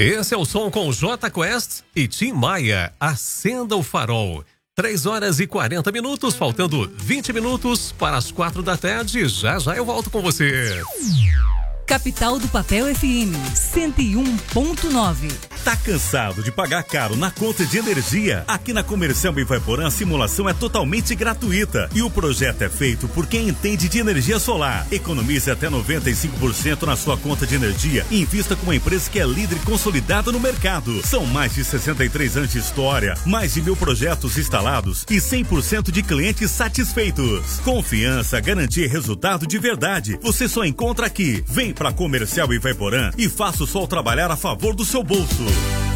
Esse é o som com J Quest e Tim Maia. Acenda o farol. 3h40, faltando 20 minutos para as 4 da tarde. Já eu volto com você. Capital do Papel FM 101.9. Tá cansado de pagar caro na conta de energia? Aqui na Comercial Ivaiporã a simulação é totalmente gratuita e o projeto é feito por quem entende de energia solar. Economize até 95% na sua conta de energia e invista com uma empresa que é líder e consolidada no mercado. São mais de 63 anos de história, mais de 1.000 projetos instalados e 100% de clientes satisfeitos. Confiança, garantia e resultado de verdade. Você só encontra aqui. Vem pra Comercial Ivaiporã e faça o sol trabalhar a favor do seu bolso.